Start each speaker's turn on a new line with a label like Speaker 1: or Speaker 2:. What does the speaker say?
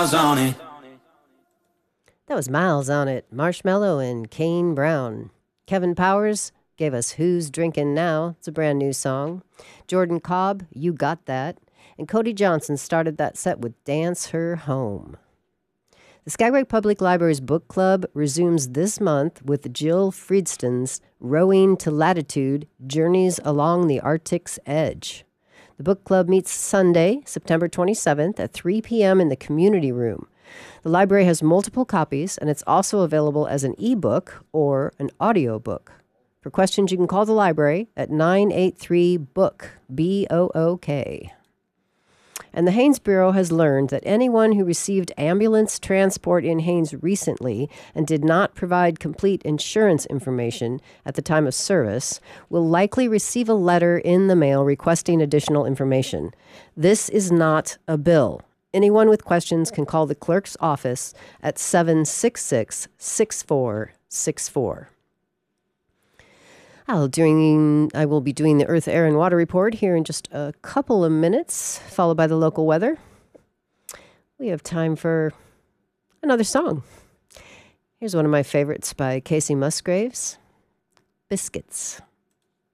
Speaker 1: On it.
Speaker 2: That was Miles on it. Marshmallow and Kane Brown. Kevin Powers gave us Who's Drinking Now. It's a brand new song. Jordan Cobb, You Got That. And Cody Johnson started that set with Dance Her Home. The Skagway Public Library's book club resumes this month with Jill Friedston's Rowing to Latitude, Journeys Along the Arctic's Edge. The book club meets Sunday, September 27th at 3 p.m. in the community room. The library has multiple copies, and it's also available as an ebook or an audiobook. For questions, you can call the library at 983-BOOK, B-O-O-K. And the Haines Bureau has learned that anyone who received ambulance transport in Haines recently and did not provide complete insurance information at the time of service will likely receive a letter in the mail requesting additional information. This is not a bill. Anyone with questions can call the clerk's office at 766-6464. I will be doing the Earth, Air, and Water Report here in just a couple of minutes, followed by the local weather. We have time for another song. Here's one of my favorites by Casey Musgraves, Biscuits.